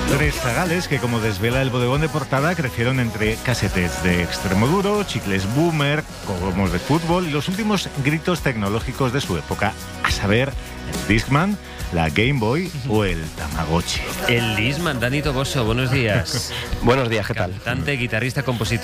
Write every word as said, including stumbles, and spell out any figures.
Tres zagales que, como desvela el bodegón de portada, crecieron entre casetes de extremo duro, chicles boomer, cromos de fútbol y los últimos gritos tecnológicos de su época, a saber, el Discman, la Game Boy o el Tamagotchi. El Discman, Dani Toboso, buenos días. Buenos días, ¿qué tal? Cantante, guitarrista, compositor.